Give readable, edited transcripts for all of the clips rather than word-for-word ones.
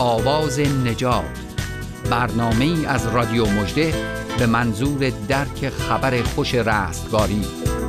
آواز نجات، برنامه‌ای از رادیو مژده به منظور درک خبر خوش رستگاری.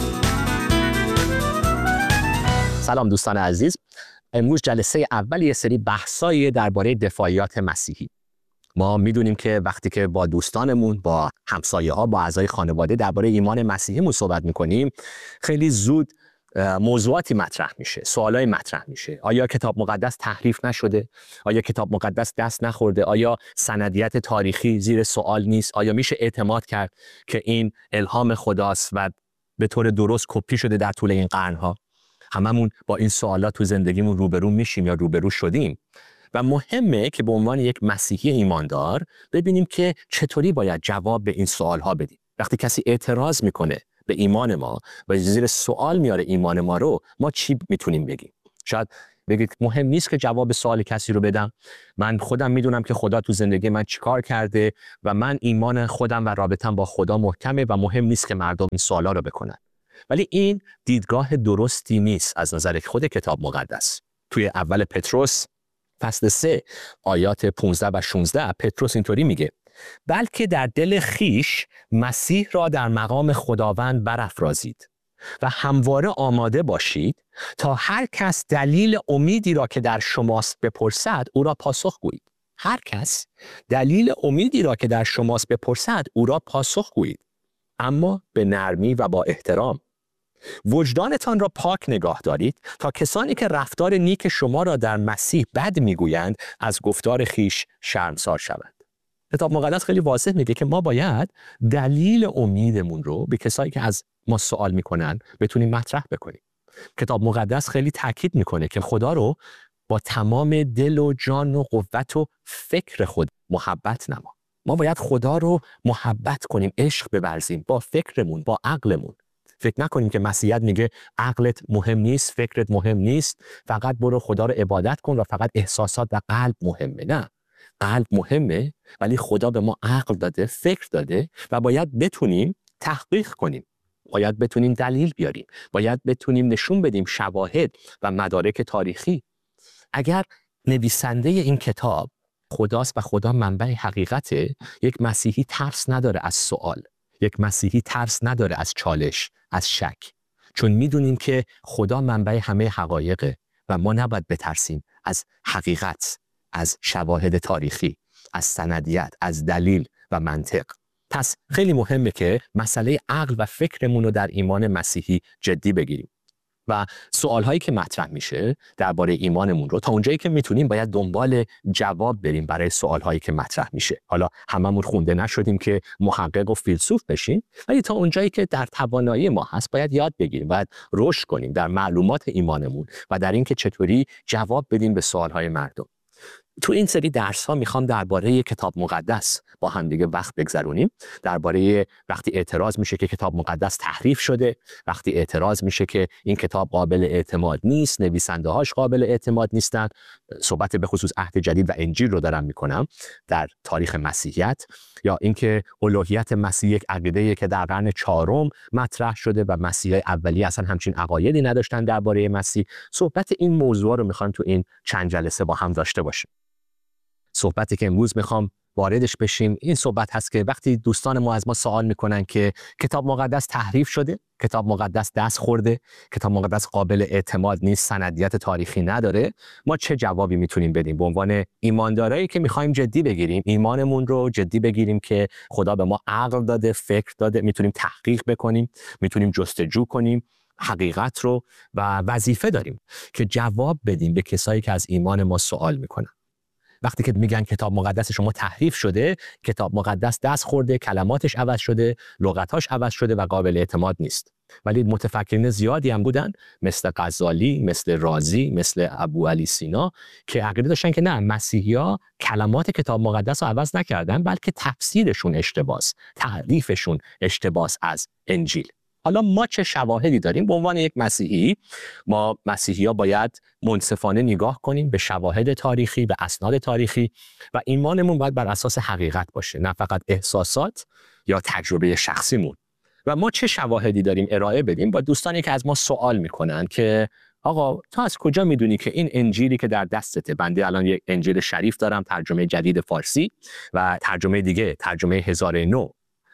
سلام دوستان عزیز، امروز جلسه اول یه سری بحثایی درباره دفاعیات مسیحی. ما میدونیم که وقتی که با دوستانمون، با همسایه‌ها، با اعضای خانواده درباره ایمان مسیحیمون صحبت میکنیم، خیلی زود موضوعاتی مطرح میشه، سوالای مطرح میشه. آیا کتاب مقدس تحریف نشده؟ آیا کتاب مقدس دست نخورده؟ آیا سندیت تاریخی زیر سوال نیست؟ آیا میشه اعتماد کرد که این الهام خداست و به طور درست کپی شده در طول این قرنها؟ هممون با این سوالات تو زندگیمون روبرو میشیم یا روبرو شدیم و مهمه که به عنوان یک مسیحی ایماندار ببینیم که چطوری باید جواب به این سوالها بدیم. وقتی کسی اعتراض میکنه به ایمان ما و زیر سوال میاره ایمان ما رو، ما چی میتونیم بگیم؟ شاید بگید مهم نیست که جواب سوال کسی رو بدم، من خودم میدونم که خدا تو زندگی من چیکار کرده و من ایمان خودم و رابطم با خدا محکمه و مهم نیست که مردم این سوالا رو بکنن. ولی این دیدگاه درستی نیست از نظر خود کتاب مقدس. توی اول پتروس فصل 3 آیات 15 و 16 پتروس اینطوری میگه: بلکه در دل خیش مسیح را در مقام خداوند برافرازید و همواره آماده باشید تا هر کس دلیل امیدی را که در شماست بپرسد او را پاسخ گویید. هر کس دلیل امیدی را که در شماست بپرسد او را پاسخ گویید، اما به نرمی و با احترام. وجدانتان را پاک نگاه دارید تا کسانی که رفتار نیک شما را در مسیح بد میگویند از گفتار خیش شرمسار شوند. کتاب مقدس خیلی واضح میگه که ما باید دلیل امیدمون رو به کسایی که از ما سوال میکنن بتونیم مطرح بکنیم. کتاب مقدس خیلی تاکید میکنه که خدا رو با تمام دل و جان و قوت و فکر خود محبت نما. ما باید خدا رو محبت کنیم، عشق بورزیم با فکرمون، با عقلمون. فکر نکنیم که مسیحیت میگه عقلت مهم نیست، فکرت مهم نیست، فقط برو خدا رو عبادت کن و فقط احساسات و قلب مهمه. نه، قلب مهمه، ولی خدا به ما عقل داده، فکر داده و باید بتونیم تحقیق کنیم، باید بتونیم دلیل بیاریم، باید بتونیم نشون بدیم شواهد و مدارک تاریخی. اگر نویسنده این کتاب خداست و خدا منبع حقیقته، یک مسیحی ترس نداره از سوال، یک مسیحی ترس نداره از چالش، از شک، چون میدونیم که خدا منبع همه حقایقه و ما نباید بترسیم از حقیقت، از شواهد تاریخی، از سندیت، از دلیل و منطق. پس خیلی مهمه که مسئله عقل و فکرمون رو در ایمان مسیحی جدی بگیریم و سوالهایی که مطرح میشه درباره ایمانمون رو تا اونجایی که میتونیم باید دنبال جواب بریم برای سوالهایی که مطرح میشه. حالا هممون خونده نشدیم که محقق و فیلسوف بشیم، ولی تا اونجایی که در توانایی ما هست باید یاد بگیریم، باید رشد کنیم در معلومات ایمانمون و در اینکه چطوری جواب بدیم به سوالهای مردم. تو این سری درس ها میخوام درباره کتاب مقدس با هم دیگه وقت بگذرونیم، درباره وقتی اعتراض میشه که کتاب مقدس تحریف شده، وقتی اعتراض میشه که این کتاب قابل اعتماد نیست، نویسنده هاش قابل اعتماد نیستن. صحبت به خصوص عهد جدید و انجیل رو دارم میکنم در تاریخ مسیحیت، یا اینکه الوهیت مسیح یک عقیده‌ای که در قرن 4 مطرح شده و مسیحای اولیه اصلا همچین عقایدی نداشتن درباره مسیح. صحبت این موضوع رو میخوام تو این چند جلسه با هم داشته باشیم. صحبتی که امروز میخوام واردش بشیم این صحبت هست که وقتی دوستان ما از ما سوال میکنن که کتاب مقدس تحریف شده، کتاب مقدس دست خورده، کتاب مقدس قابل اعتماد نیست، سندیت تاریخی نداره، ما چه جوابی میتونیم بدیم به عنوان ایماندارایی که میخوایم جدی بگیریم ایمانمون رو، جدی بگیریم که خدا به ما عقل داده، فکر داده، میتونیم تحقیق بکنیم، میتونیم جستجو کنیم حقیقت رو و وظیفه داریم که جواب بدیم به کسایی که از ایمان ما سوال میکنن. وقتی که میگن کتاب مقدس شما تحریف شده، کتاب مقدس دست خورده، کلماتش عوض شده، لغتاش عوض شده و قابل اعتماد نیست. ولی متفکرین زیادی هم بودن مثل غزالی، مثل رازی، مثل ابو علی سینا که عقیده داشتن که نه، مسیحی‌ها کلمات کتاب مقدس رو عوض نکردن، بلکه تفسیرشون اشتباهه، تعریفشون اشتباهه از انجیل. حالا ما چه شواهدی داریم؟ به عنوان یک مسیحی، ما مسیحی‌ها باید منصفانه نگاه کنیم به شواهد تاریخی، به اسناد تاریخی و ایمانمون باید بر اساس حقیقت باشه، نه فقط احساسات یا تجربه شخصیمون. و ما چه شواهدی داریم ارائه بدیم با دوستانی که از ما سوال میکنن که آقا تو از کجا میدونی که این انجیلی که در دستته، بنده الان یک انجیل شریف دارم ترجمه جدید فارسی و ترجمه دیگه ترجمه 1009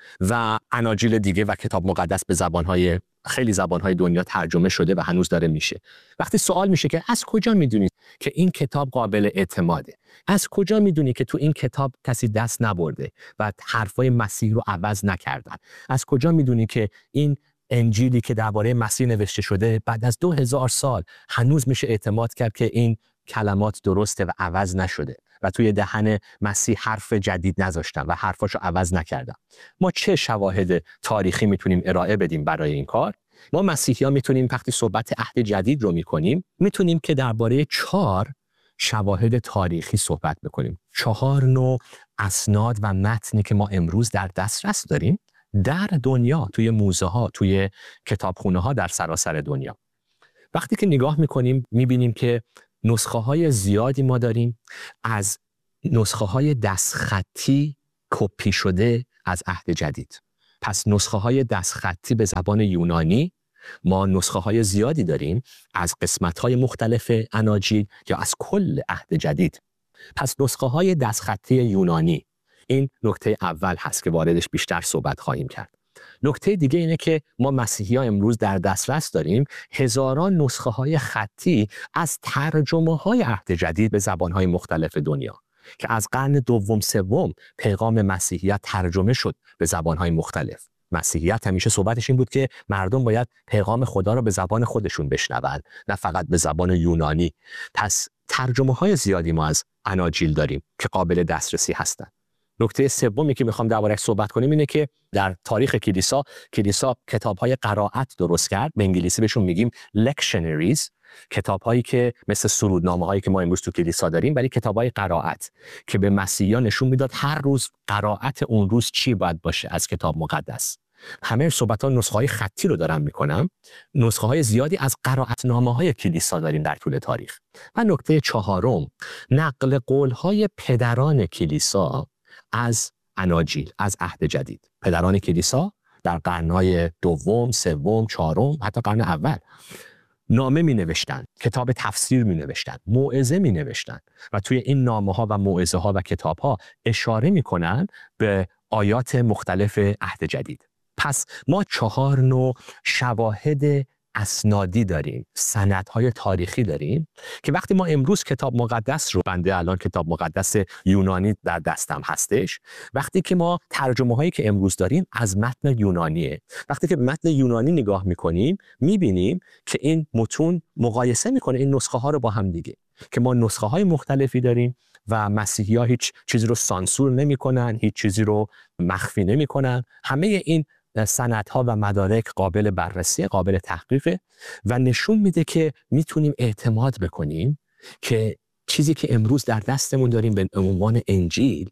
و اناجیل دیگه و کتاب مقدس به زبانهای خیلی زبانهای دنیا ترجمه شده و هنوز داره میشه. وقتی سوال میشه که از کجا میدونی که این کتاب قابل اعتماده؟ از کجا میدونی که تو این کتاب کسی دست نبرده و حرفای مسیح رو عوض نکردن؟ از کجا میدونی که این انجیلی که درباره مسیح نوشته شده بعد از 2000 سال هنوز میشه اعتماد کرد که این کلمات درسته و عوض نشده و توی دهن مسیح حرف جدید نذاشتن و حرفاشو عوض نکردن؟ ما چه شواهد تاریخی میتونیم ارائه بدیم برای این کار؟ ما مسیحی‌ها میتونیم وقتی صحبت عهد جدید رو میتونیم که درباره 4 شواهد تاریخی صحبت بکنیم. 4 نوع اسناد و متنی که ما امروز در دسترس داریم در دنیا، توی موزه ها، توی کتابخونه ها در سراسر دنیا. وقتی که نگاه میکنیم میبینیم که نسخه های زیادی ما داریم از نسخه های دستخطی کپی شده از عهد جدید. پس نسخه های دستخطی به زبان یونانی ما نسخه های زیادی داریم از قسمت های مختلف اناجیل یا از کل عهد جدید. پس نسخه های دستخطی یونانی، این نکته اول هست که واردش بیشتر صحبت خواهیم کرد. نکته دیگه اینه که ما مسیحی‌ها امروز در دسترس داریم هزاران نسخه های خطی از ترجمه های عهد جدید به زبان های مختلف دنیا که از قرن دوم سوم پیغام مسیحیت ترجمه شد به زبان های مختلف. مسیحیت همیشه صحبتش این بود که مردم باید پیغام خدا رو به زبان خودشون بشنون، نه فقط به زبان یونانی. پس ترجمه های زیادی ما از اناجیل داریم که قابل دسترسی هستند. نکته سومی که میخوام درباره‌اش صحبت کنیم اینه که در تاریخ کلیسا کتاب‌های قرائت درست کرد. به انگلیسی بهشون میگیم lectionaries، کتاب‌هایی که مثل سرودنامه‌هایی که ما امروز تو کلیسا داریم، ولی کتاب‌های قرائت که به مسیحیان نشون میداد هر روز قرائت اون روز چی باید باشه از کتاب مقدس. همه صحبت‌ها نسخه‌های خطی رو دارم میکنم. نسخه‌های زیادی از قرائتنامه‌های کلیسا داریم در طول تاریخ. و نکته چهارم، نقل قول‌های پدران کلیسا از اناجیل، از عهد جدید. پدران کلیسا در قرن‌های دوم، سوم، چهارم، حتی قرن اول نامه می نوشتن، کتاب تفسیر می نوشتن، موعظه می نوشتن و توی این نامه ها و موعظه ها و کتاب ها اشاره می کنن به آیات مختلف عهد جدید. پس ما 4 نوع شواهد اسنادی داریم، سندهای تاریخی داریم که وقتی ما امروز کتاب مقدس رو، بنده الان کتاب مقدس یونانی در دستم هستش، وقتی که ما ترجمه هایی که امروز داریم از متن یونانیه، وقتی که متن یونانی نگاه میکنیم میبینیم که این متون مقایسه میکنه این نسخه ها رو با هم دیگه، که ما نسخه های مختلفی داریم و مسیحی ها هیچ چیزی رو سانسور نمیکنن، هیچ چیزی رو مخفی نمیکنن. همه این سندها و مدارک قابل بررسی، قابل تحقیقه و نشون میده که میتونیم اعتماد بکنیم که چیزی که امروز در دستمون داریم به عنوان انجیل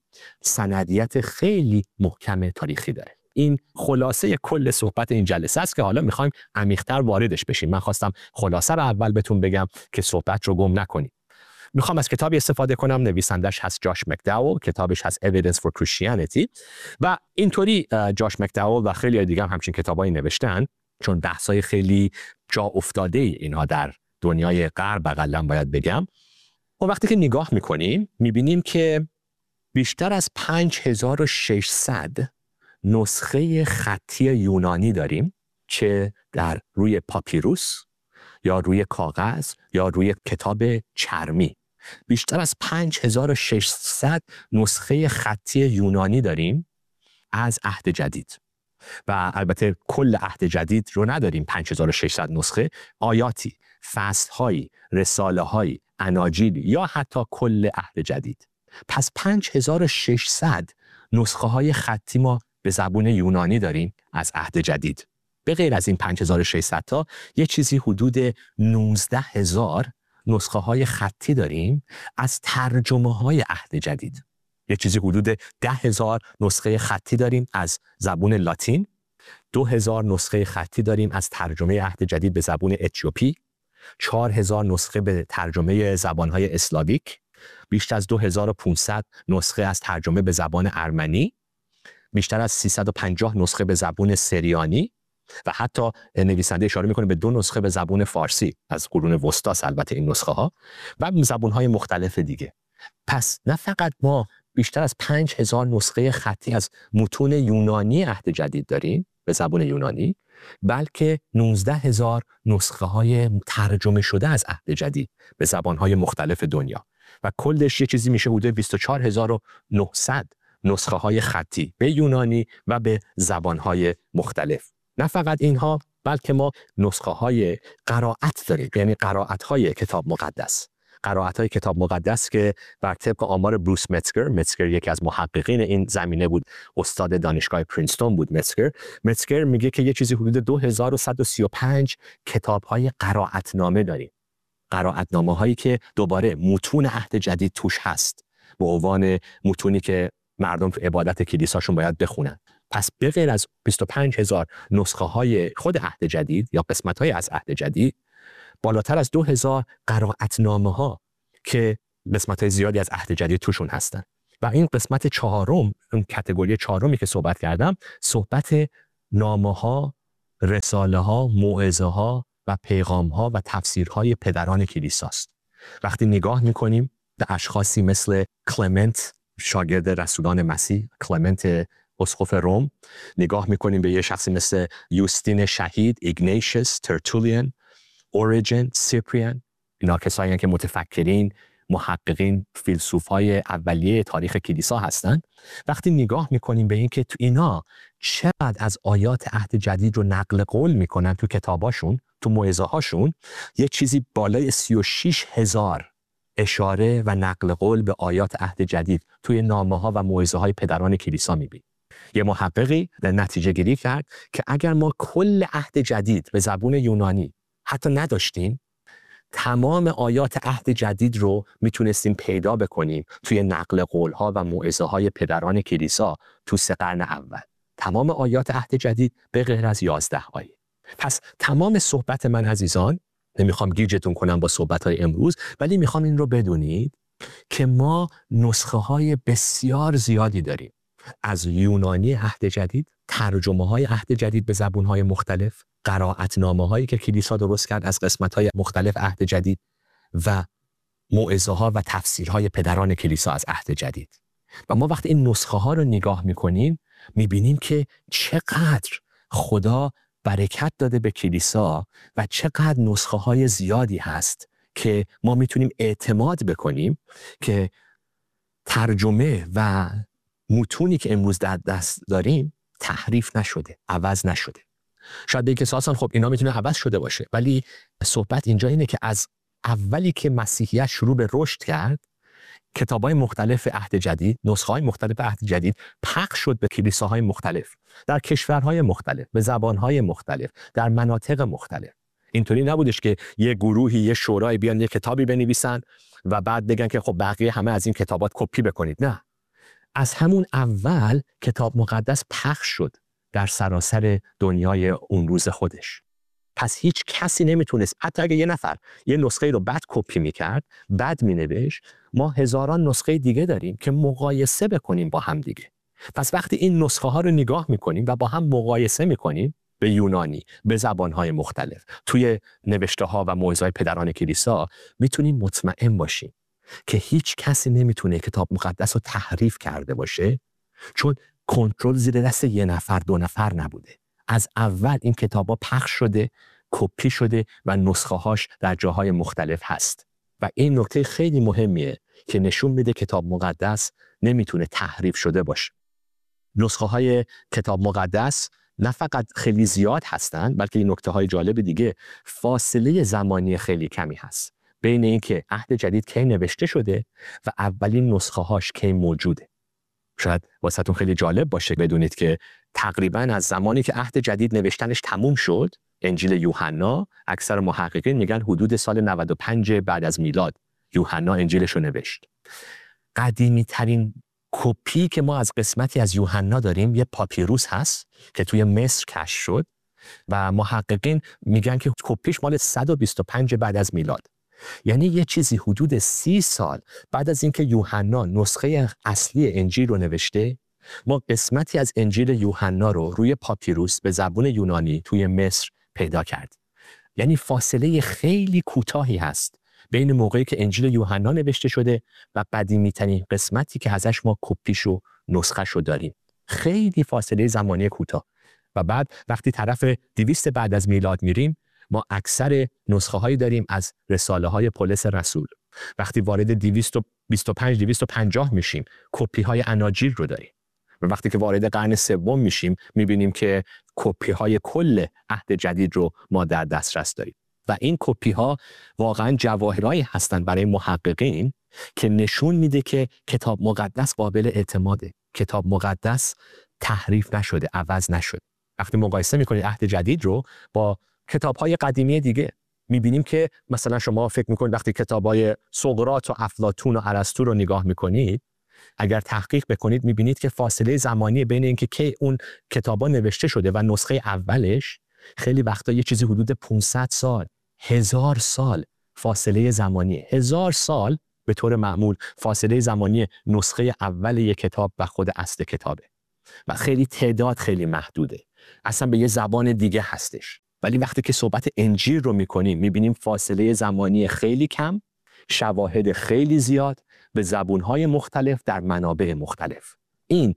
سندیت خیلی محکم تاریخی داره. این خلاصه کل صحبت این جلسه است که حالا میخوایم عمیق‌تر واردش بشیم. من خواستم خلاصه رو اول بهتون بگم که صحبت رو گم نکنیم. میخوام از کتابی استفاده کنم، نویسندش هست جاش مکداول، کتابش هست Evidence for Christianity و اینطوری جاش مکداول و خیلی دیگه هم همچین کتابایی نوشتن، چون بحثای خیلی جا افتاده اینها در دنیای غرب اقلا باید بگم. و وقتی که نگاه میکنیم میبینیم که بیشتر از 5600 نسخه خطی یونانی داریم که در روی پاپیروس یا روی کاغذ یا روی کتاب چرمی. بیشتر از 5600 نسخه خطی یونانی داریم از عهد جدید و البته کل عهد جدید رو نداریم. 5600 نسخه، آیاتی، فصل‌هایی، رساله‌هایی، اناجیل یا حتی کل عهد جدید. پس 5600 نسخه های خطی ما به زبان یونانی داریم از عهد جدید. به غیر از این 5600 تا یه چیزی حدود 19000 نسخه های خطی داریم از ترجمه های عهد جدید. یه چیزی حدود 10000 نسخه خطی داریم از زبان لاتین، 2000 نسخه خطی داریم از ترجمه عهد جدید به زبان اتیوپی، 4000 نسخه به ترجمه زبانهای اسلاویک، بیشتر از 2500 نسخه از ترجمه به زبان ارمنی، بیشتر از 350 نسخه به زبان سریانی و حتی نویسنده اشاره میکنه به 2 نسخه به زبان فارسی از قرون وسطا البته این نسخه ها و زبان‌های مختلف دیگه. پس نه فقط ما بیشتر از 5000 نسخه خطی از متون یونانی عهد جدید داریم به زبان یونانی، بلکه 19000 نسخه های ترجمه شده از عهد جدید به زبان‌های مختلف دنیا و کلش یه چیزی میشه حدود 24900 نسخه های خطی به یونانی و به زبان‌های مختلف. نه فقط اینها، بلکه ما نسخه های قرائت داریم، یعنی قرائت های کتاب مقدس. قرائت های کتاب مقدس که بر طبق آمار بروس متزگر یکی از محققین این زمینه بود، استاد دانشگاه پرینستون بود. متزگر میگه که یه چیزی حدود 2135 کتاب های قرائتنامه داریم. قرائتنامه هایی که دوباره متون عهد جدید توش هست به عنوان متونی که مردم تو عبادت کلیساشون باید بخونن. پس به غیر از 25000 نسخه های خود عهد جدید یا قسمت های از عهد جدید، بالاتر از 2000 قرائتنامه ها که قسمت های زیادی از عهد جدید توشون هستن. و این قسمت چهارم، اون کاتگوری چهارمی که صحبت کردم، صحبت نامه ها، رساله ها، موعظه ها و پیغام ها و تفسیرهای پدران کلیساست. وقتی نگاه میکنیم به اشخاصی مثل کلمنت شاگرد رسولان مسیح، کلمنت اسقف روم، نگاه میکنیم به یه شخصی مثل یوستین شهید، ایگنیشیوس، ترتولیان، اوریجن، سیپریان، اینا کسایی هستند که متفکرین، محققین، فیلسوفای اولیه تاریخ کلیسا هستند. وقتی نگاه میکنیم به این که تو اینا چقدر از آیات عهد جدید رو نقل قول میکنن تو کتاباشون، تو موعظه هاشون، یه چیزی بالای 36000 اشاره و نقل قول به آیات عهد جدید توی نامه ها و موعظه های پدران کلیسا میبینیم. یه محققی در نتیجه گیری کرد که اگر ما کل عهد جدید به زبان یونانی حتی نداشتیم، تمام آیات عهد جدید رو میتونستیم پیدا بکنیم توی نقل قول‌ها و موعظه‌های پدران کلیسا تو 3 قرن اول. تمام آیات عهد جدید به غیر از 11 آیه. پس تمام صحبت من عزیزان، نمیخوام گیجتون کنم با صحبت‌های امروز، ولی میخوام این رو بدونید که ما نسخه‌های بسیار زیادی داریم از یونانی عهد جدید، ترجمه‌های عهد جدید به زبان‌های مختلف، قرائتنامه‌هایی که کلیسا درست کرد از قسمت‌های مختلف عهد جدید و موعظه‌ها و تفسیرهای پدران کلیسا از عهد جدید. و ما وقتی این نسخه‌ها رو نگاه می‌کنیم، می‌بینیم که چقدر خدا برکت داده به کلیسا و چقدر نسخه‌های زیادی هست که ما می‌تونیم اعتماد بکنیم که ترجمه و متونی که امروز در دست داریم تحریف نشده، عوض نشده. شاید بگید که ساسان خب اینا میتونه عوض شده باشه، ولی صحبت اینجا اینه که از اولی که مسیحیت شروع به رشد کرد، کتاب‌های مختلف عهد جدید، نسخه‌های مختلف عهد جدید پخش شد به کلیساهای مختلف، در کشورهای مختلف، به زبان‌های مختلف، در مناطق مختلف. اینطوری نبودش که یه گروهی، یه شورای بیان یه کتابی بنویسن و بعد بگن که خب بقیه همه از این کتابات کپی بکنید. نه، از همون اول کتاب مقدس پخش شد در سراسر دنیای اون روز خودش. پس هیچ کسی نمیتونست، حتی اگه یه نفر یه نسخه رو بد کپی میکرد، بد مینوشت، ما هزاران نسخه دیگه داریم که مقایسه بکنیم با هم دیگه. پس وقتی این نسخه ها رو نگاه میکنیم و با هم مقایسه میکنیم به یونانی، به زبانهای مختلف، توی نوشته ها و موعظه‌های پدران کلیسا، میتونیم مطمئن باشیم که هیچ کسی نمیتونه کتاب مقدس رو تحریف کرده باشه، چون کنترل زیر دست یه نفر، 2 نفر نبوده. از اول این کتابا پخش شده، کپی شده و نسخه هاش در جاهای مختلف هست. و این نکته خیلی مهمیه که نشون میده کتاب مقدس نمیتونه تحریف شده باشه. نسخه های کتاب مقدس نه فقط خیلی زیاد هستن، بلکه این نکته های جالب دیگه، فاصله زمانی خیلی کمی هست بین این که عهد جدید کی نوشته شده و اولین نسخه هاش کی موجوده. شاید واسهتون خیلی جالب باشه بدونید که تقریباً از زمانی که عهد جدید نوشتنش تموم شد، انجیل یوحنا، اکثر محققین میگن حدود سال 95 بعد از میلاد یوحنا انجیلش رو نوشت. قدیمی ترین کپی که ما از قسمتی از یوحنا داریم یه پاپیروس هست که توی مصر کشف شد و محققین میگن که کپیش مال 125 بعد از میلاد. یعنی یه چیزی حدود 30 سال بعد از اینکه یوحنا نسخه اصلی انجیل رو نوشته ما قسمتی از انجیل یوحنا رو روی پاپیروس به زبان یونانی توی مصر پیدا کردیم. یعنی فاصله خیلی کوتاهی هست بین موقعی که انجیل یوحنا نوشته شده و قدیمی‌ترین قسمتی که ازش ما کپیش و نسخه‌ش رو داریم. خیلی فاصله زمانی کوتاه. و بعد وقتی طرف 200 بعد از میلاد میریم، ما اکثر نسخه هایی داریم از رساله های پولس رسول. وقتی وارد 225 250 میشیم، کپی های اناجیل رو داریم. و وقتی که وارد قرن سوم میشیم، میبینیم که کپی های کل عهد جدید رو ما در دسترس داریم. و این کپی ها واقعا جواهرایی هستند برای محققین که نشون میده که کتاب مقدس قابل اعتماده. کتاب مقدس تحریف نشده، عوض نشده. وقتی مقایسه میکنید عهد جدید رو با کتاب‌های قدیمی دیگه، میبینیم که مثلا شما فکر میکنید وقتی کتاب‌های سقراط و افلاطون و ارسطو رو نگاه میکنید، اگر تحقیق بکنید میبینید که فاصله زمانی بین اینکه کی اون کتابا نوشته شده و نسخه اولش خیلی وقتا یه چیزی حدود 500 سال، 1000 سال فاصله زمانی. 1000 سال به طور معمول فاصله زمانی نسخه اول یک کتاب و خود اصل کتابه. و خیلی تعداد خیلی محدوده. اصلا به یه زبان دیگه هستش. ولی وقتی که صحبت انجیل رو میکنیم میبینیم فاصله زمانی خیلی کم، شواهد خیلی زیاد به زبونهای مختلف در منابع مختلف. این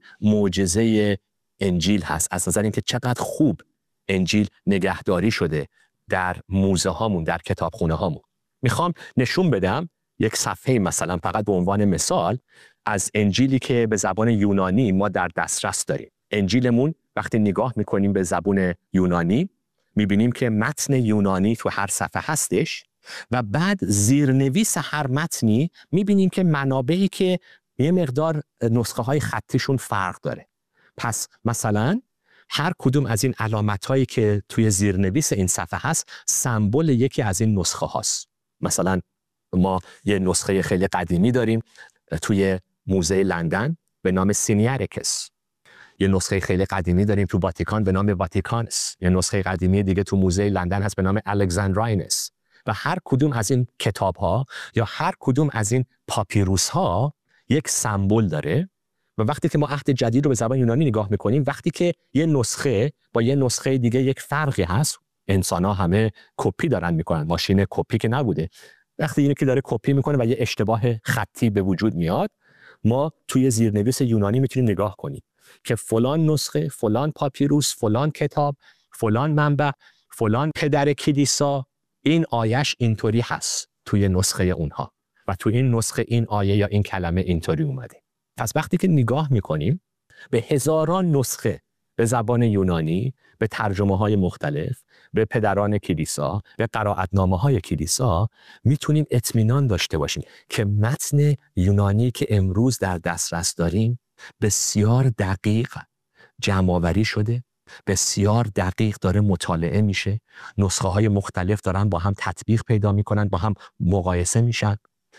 معجزه انجیل هست، از نظر اینکه چقدر خوب انجیل نگهداری شده در موزه هامون، در کتابخونه هامون. میخوام نشون بدم یک صفحه مثلا فقط به عنوان مثال از انجیلی که به زبان یونانی ما در دسترس داریم. انجیلمون وقتی نگاه میکنیم به زبان یونانی میبینیم که متن یونانی تو هر صفحه هستش و بعد زیرنویس هر متنی میبینیم که منابعی که یه مقدار نسخه های خطیشون فرق داره. پس مثلا هر کدوم از این علامت هایی که توی زیرنویس این صفحه هست سمبل یکی از این نسخه هاست. مثلا ما یه نسخه خیلی قدیمی داریم توی موزه لندن به نام سینیارکس. یه نسخه خیلی قدیمی داریم تو واتیکان به نام واتیکانس. یه نسخه قدیمی دیگه تو موزه لندن هست به نام الکساندراینس. و هر کدوم از این کتاب ها یا هر کدوم از این پاپیروس ها یک سمبل داره. و وقتی که ما عهد جدید رو به زبان یونانی نگاه میکنیم، وقتی که یه نسخه با یه نسخه دیگه یک فرقی هست، انسان ها همه کپی دارن میکنن، ماشین کپی که نبوده. وقتی یکی داره کپی میکنه و یه اشتباه خطی به وجود میاد، ما توی زیرنویس یونانی میتونیم نگاه کنیم که فلان نسخه، فلان پاپیروس، فلان کتاب، فلان منبع، فلان پدر کلیسا، این آیش اینطوری هست توی نسخه اونها و توی این نسخه این آیه یا این کلمه اینطوری اومده. پس وقتی که نگاه میکنیم به هزاران نسخه به زبان یونانی، به ترجمه های مختلف، به پدران کلیسا، به قرائتنامه های کلیسا، میتونیم اطمینان داشته باشیم که متن یونانی که امروز در دسترس داریم بسیار دقیق جمع آوری شده، بسیار دقیق داره مطالعه میشه، نسخه های مختلف دارن با هم تطبیق پیدا میکنن، با هم مقایسه میشن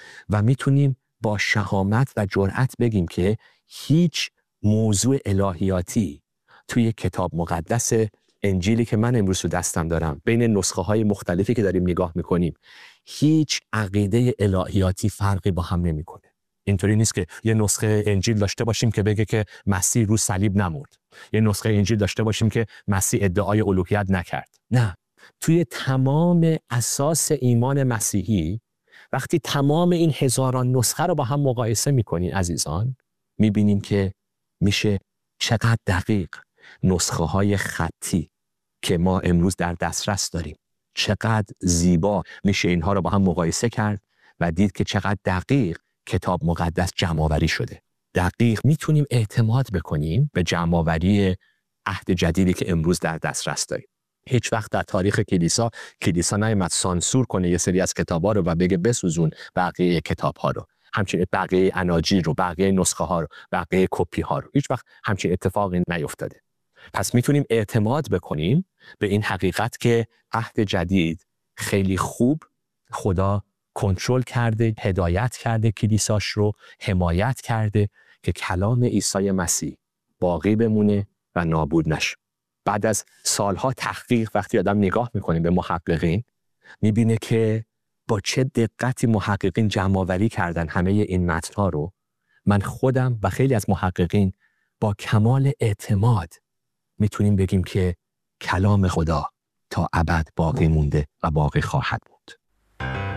و میتونیم با شهامت و جرأت بگیم که هیچ موضوع الهیاتی توی کتاب مقدس انجیلی که من امروز تو دستم دارم بین نسخه های مختلفی که داریم نگاه میکنیم هیچ عقیده الهیاتی فرقی با هم نمیکنه. اینطوری نیست که یه نسخه انجیل داشته باشیم که بگه که مسیح رو صلیب نمرد، یه نسخه انجیل داشته باشیم که مسیح ادعای الوهیت نکرد. نه، توی تمام اساس ایمان مسیحی وقتی تمام این هزاران نسخه رو با هم مقایسه میکنین عزیزان، میبینیم که میشه چقدر دقیق نسخه های خطی که ما امروز در دسترس داریم، چقدر زیبا میشه اینها رو با هم مقایسه کرد و دید که چقدر دقیق کتاب مقدس جمع‌آوری شده. دقیق میتونیم اعتماد بکنیم به جمع‌آوری عهد جدیدی که امروز در دسترس داریم. هیچ وقت در تاریخ کلیسا نیامد سانسور کنه یه سری از کتاب‌ها رو و بگه بسوزون بقیه کتاب‌ها رو، همچنین بقیه اناجیل رو، بقیه نسخه ها رو، بقیه کپی ها رو. هیچ وقت همچین اتفاقی نیفتاده. پس میتونیم اعتماد بکنیم به این حقیقت که عهد جدید خیلی خوب خدا کنترل کرده، هدایت کرده کلیساش رو، حمایت کرده که کلام عیسی مسیح باقی بمونه و نابود نشه. بعد از سالها تحقیق وقتی آدم نگاه میکنه به محققین، میبینه که با چه دقتی محققین جمع‌آوری کردن همه این متن‌ها رو. من خودم و خیلی از محققین با کمال اعتماد میتونیم بگیم که کلام خدا تا ابد باقی مونده و باقی خواهد.